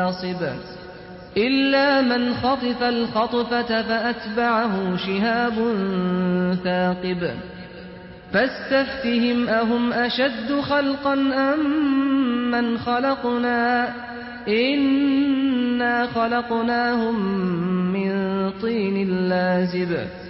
واصب إلا من خطف الخطفة فأتبعه شهاب ثاقب فاستفتهم أهم أشد خلقا أم من خلقنا إنا خلقناهم من طين لازب